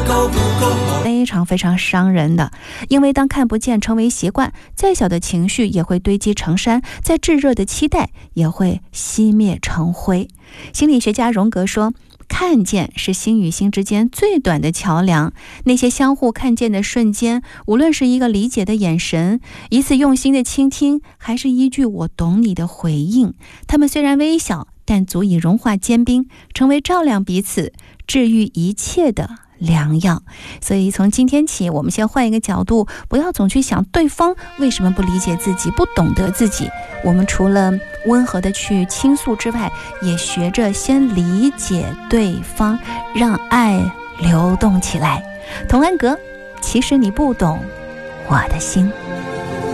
够不够好， 非常非常伤人的。因为当看不见成为习惯，再小的情绪也会堆积成山，再炙热的期待也会熄灭成灰。心理学家荣格说，看见是心与心之间最短的桥梁，那些相互看见的瞬间，无论是一个理解的眼神，一次用心的倾听，还是一句我懂你的回应，它们虽然微小，但足以融化坚冰，成为照亮彼此、治愈一切的良药。所以从今天起，我们先换一个角度，不要总去想对方为什么不理解自己、不懂得自己。我们除了温和的去倾诉之外，也学着先理解对方，让爱流动起来。童安格，其实你不懂我的心。